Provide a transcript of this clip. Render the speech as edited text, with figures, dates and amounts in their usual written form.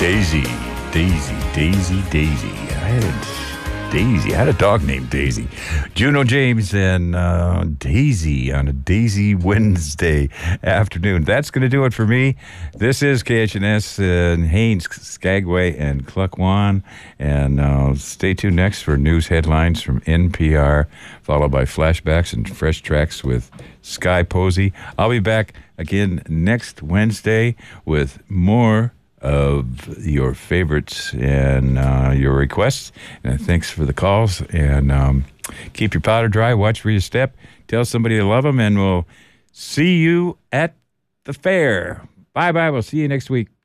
Daisy. I had a dog named Daisy. Juno James and Daisy on a Daisy Wednesday afternoon. That's going to do it for me. This is KHNS in Haines, Skagway, and Klukwan. And stay tuned next for news headlines from NPR, followed by flashbacks and fresh tracks with Sky Posey. I'll be back again next Wednesday with more of your favorites and your requests. And thanks for the calls. And keep your powder dry. Watch where you step. Tell somebody you love them. And we'll see you at the fair. Bye-bye. We'll see you next week.